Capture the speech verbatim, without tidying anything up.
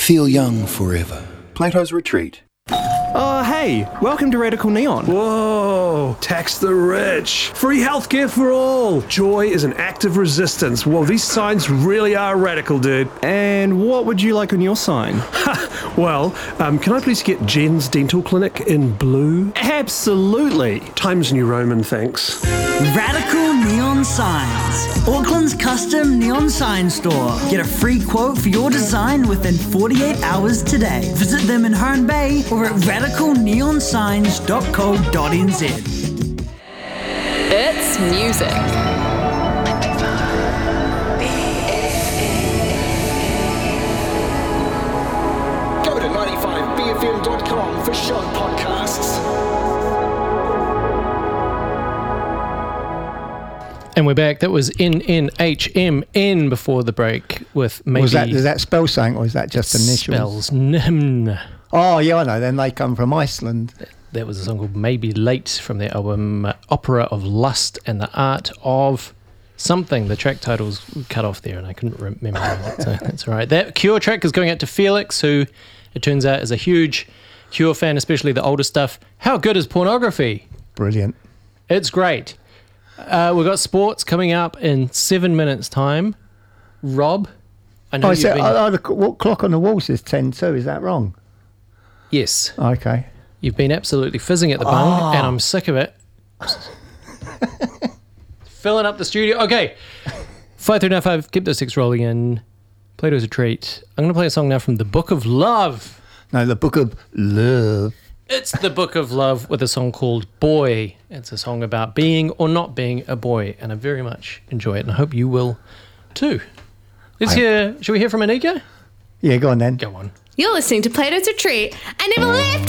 Feel young forever. Plato's Retreat. Oh, hey, welcome to Radical Neon. Whoa, tax the rich. Free healthcare for all. Joy is an act of resistance. Well, these signs really are radical, dude. And what would you like on your sign? Well, um, can I please get Jen's Dental Clinic in blue? Absolutely. Times New Roman, thanks. Radical Neon Signs. Auckland's custom neon sign store. Get a free quote for your design within forty-eight hours today. Visit them in Herne Bay or at radical neon signs dot co dot n z. It's music. Go to ninety-five b f m dot com for show podcasts. And we're back. That was N N H M N before the break with maybe... Was that, does that spell something, or is that just initials? Spells. N- oh, yeah, I know. Then they come from Iceland. That was a song called Maybe Late from their album uh, Opera of Lust and the Art of Something. The track title's cut off there and I couldn't remember it, so that's all right. That Cure track is going out to Felix, who it turns out is a huge Cure fan, especially the older stuff. How good is Pornography? Brilliant. It's great. Uh, we've got sports coming up in seven minutes' time. Rob, I know oh, you've so, been... oh, the what clock on the wall says ten two. Is that wrong? Yes. Okay. You've been absolutely fizzing at the bung, oh. and I'm sick of it. Filling up the studio. Okay. five three nine five, keep those six rolling in. Plato's Retreat. I'm going to play a song now from the Book of Love. No, the Book of Love. It's the Book of Love with a song called Boy. It's a song about being or not being a boy, and I very much enjoy it, and I hope you will too. Let's I... hear, should we hear from Anika? Yeah, go on then. Go on. You're listening to Plato's Retreat. I never left